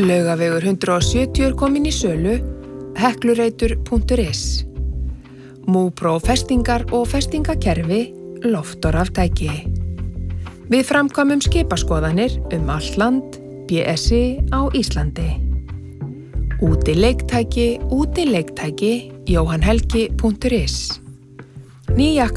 Laugavegur 170 er komin í sölu, heklureitur.is. Múpró festingar og festingakerfi, loft og raftæki. Við framkvæmum skipaskoðanir allt land, BSI á Íslandi. Útileiktæki, jóhannhelgi.is. Ný